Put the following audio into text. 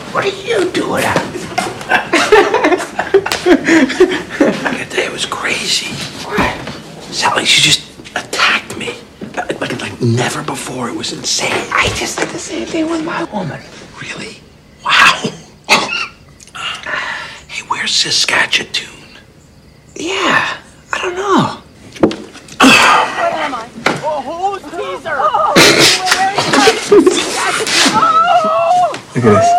What are you doing out? That day was crazy. What? Sally, she just attacked me. Like never before. It was insane. I just did the same thing with my woman. Really? Wow. Hey, where's Saskatchewan? Yeah, I don't know. Where am I? Oh, who's Caesar? Oh, where is he? Look at this.